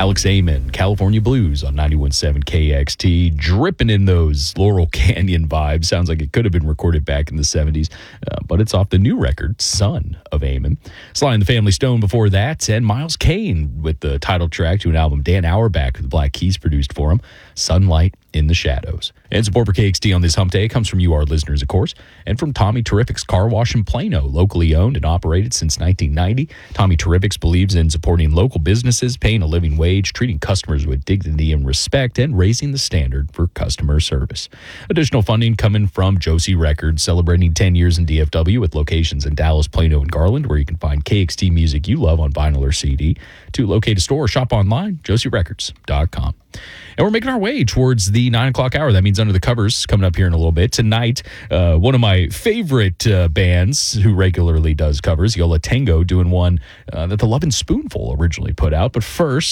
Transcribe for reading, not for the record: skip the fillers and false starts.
Alex Amen, California Blues on 91.7 KXT, dripping in those Laurel Canyon vibes. Sounds like it could have been recorded back in the 70s, but it's off the new record, Son of Amen. Sly and the Family Stone before that, and Miles Kane with the title track to an album Dan Auerbach with the Black Keys produced for him, Sunlight in the Shadows. And support for KXT on this hump day comes from you, our listeners, of course, and from Tommy Terrific's Car Wash in Plano, locally owned and operated since 1990. Tommy Terrific's believes in supporting local businesses, paying a living wage, treating customers with dignity and respect, and raising the standard for customer service. Additional funding coming from Josie Records, celebrating 10 years in DFW with locations in Dallas, Plano, and Garland, where you can find KXT music you love on vinyl or CD. To locate a store or shop online, josierecords.com. And we're making our way towards the 9 o'clock hour. That means Under the Covers coming up here in a little bit. Tonight, one of my favorite bands who regularly does covers, Yola Tango, doing one that the Love and Spoonful originally put out. But first,